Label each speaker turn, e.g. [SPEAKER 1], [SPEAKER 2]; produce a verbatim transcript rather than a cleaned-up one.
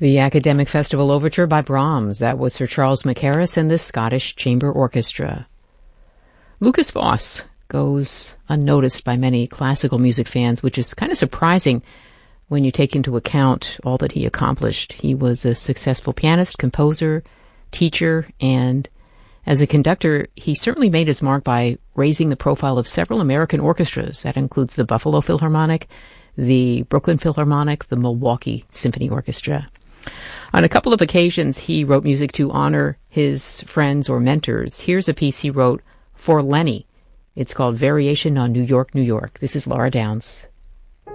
[SPEAKER 1] The Academic Festival Overture by Brahms. That was Sir Charles Mackerras and the Scottish Chamber Orchestra. Lukas Foss goes unnoticed by many classical music fans, which is kind of surprising when you take into account all that he accomplished. He was a successful pianist, composer, teacher, and as a conductor, he certainly made his mark by raising the profile of several American orchestras. That includes the Buffalo Philharmonic, the Brooklyn Philharmonic, the Milwaukee Symphony Orchestra. On a couple of occasions, he wrote music to honor his friends or mentors. Here's a piece he wrote for Lenny. It's called Variation on New York, New York. This is Laura Downs.